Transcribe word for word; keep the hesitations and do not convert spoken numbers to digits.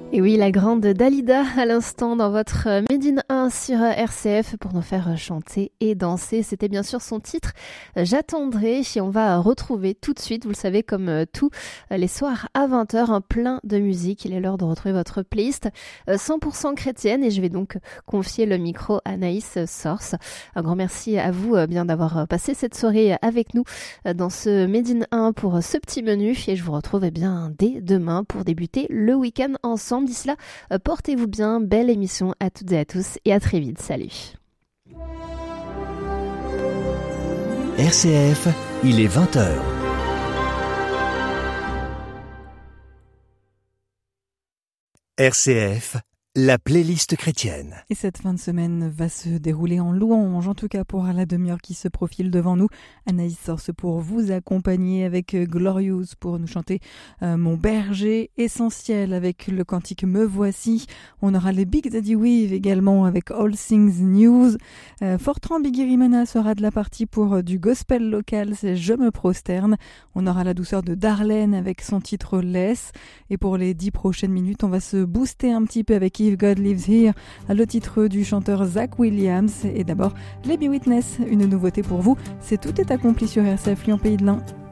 Et oui, la grande Dalida à l'instant dans votre Made in un sur R C F pour nous faire chanter et danser. C'était bien sûr son titre J'attendrai et on va retrouver tout de suite, vous le savez, comme tous les soirs à vingt heures, un plein de musique. Il est l'heure de retrouver votre playlist cent pour cent chrétienne et je vais donc confier le micro à Anaïs Source. Un grand merci à vous bien d'avoir passé cette soirée avec nous dans ce Made in un pour ce petit menu et je vous retrouve eh bien dès demain pour débuter le week-end ensemble. D'ici là, portez-vous bien, belle émission à toutes et à tous et à très vite, salut. R C F, il est vingt heures. R C F, la playlist chrétienne. Et cette fin de semaine va se dérouler en louange, en tout cas pour la demi-heure qui se profile devant nous. Anaïs Source pour vous accompagner avec Glorious pour nous chanter euh, Mon berger essentiel avec le cantique Me voici. On aura les Big Daddy Weave également avec All Things News. Euh, Fortran Bigirimana sera de la partie pour du gospel local, c'est Je me prosterne. On aura la douceur de Darlene avec son titre Less. Et pour les dix prochaines minutes, on va se booster un petit peu avec If God Lives Here, le titre du chanteur Zach Williams. Et d'abord, les Be Witness, une nouveauté pour vous, c'est Tout est accompli sur R C F Lyon Pays de l'Ain.